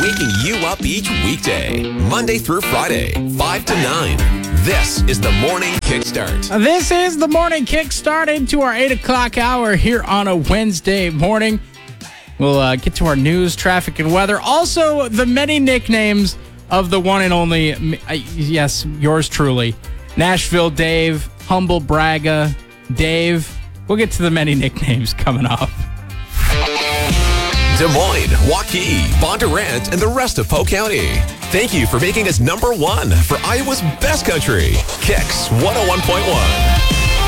waking you up each weekday, Monday through Friday, 5 to 9. This is the Morning Kickstart. This is the Morning Kickstart into our 8 o'clock hour here on a Wednesday morning. We'll get to our news, traffic, and weather. Also, the many nicknames of the one and only, yes, yours truly, Nashville Dave, Humble Braga, Dave. We'll get to the many nicknames coming up. Des Moines, Waukee, Bondurant, and the rest of Polk County. Thank you for making us number one for Iowa's best country. Kicks 101.1.